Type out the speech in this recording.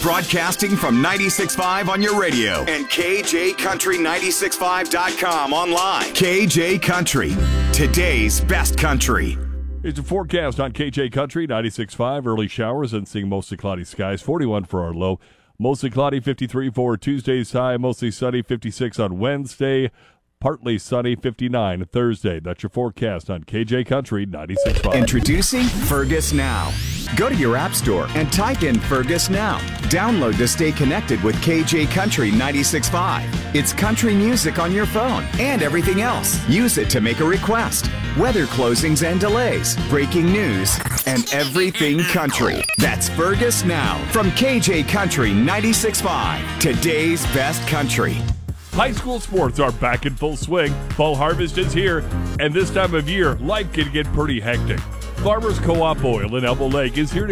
Broadcasting from 96.5 on your radio and KJCountry965.com online. KJ Country, today's best country. It's a forecast on KJ Country 96.5. Early showers and seeing mostly cloudy skies. 41 for our low. Mostly cloudy, 53 for Tuesday's high. Mostly sunny, 56 on Wednesday. Partly sunny, 59 Thursday. That's your forecast on KJ Country 96.5. Introducing Fergus Now. Go to your app store and type in Fergus Now. Download to stay connected with KJ Country 96.5. It's country music on your phone and everything else. Use it to make a request. Weather closings and delays, breaking news, and everything country. That's Fergus Now from KJ Country 96.5. Today's best country. High school sports are back in full swing. Fall harvest is here, and this time of year, life can get pretty hectic. Farmers Co-op Oil in Elbow Lake is here to